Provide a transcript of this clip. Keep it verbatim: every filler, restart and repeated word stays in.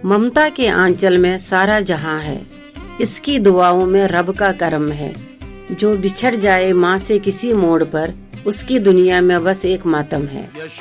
ममता के आंचल में सारा जहां है, इसकी दुआओं में रब का करम है। जो बिछड़ जाए माँ से किसी मोड़ पर, उसकी दुनिया में बस एक मातम है।